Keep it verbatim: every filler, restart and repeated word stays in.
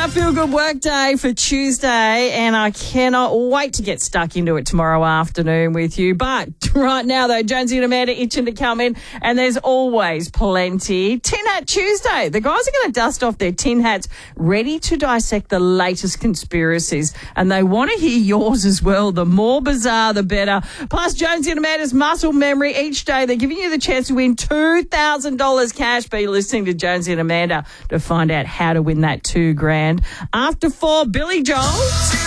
our Feel Good Work Day for Tuesday, and I cannot wait to get stuck into it tomorrow afternoon with you. But right now, though, Jonesy and Amanda itching to come in, and there's always plenty. Tin Hat Tuesday. The guys are going to dust off their tin hats, ready to dissect the latest conspiracies, and they want to hear yours as well. The more bizarre, the better. Plus, Jonesy and Amanda's muscle memory each day. They're giving you the chance to win two thousand dollars cash. Be listening to Jonesy and Amanda to find out how to win that two grand. After four, Billy Joel.